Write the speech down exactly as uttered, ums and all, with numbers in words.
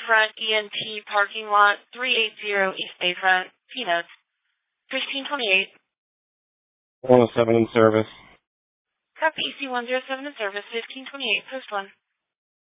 Bayfront E N T parking lot, three eighty East Bayfront, Peanuts, fifteen twenty-eight. one oh seven in service. Copy E C one oh seven in service, fifteen twenty-eight, post one.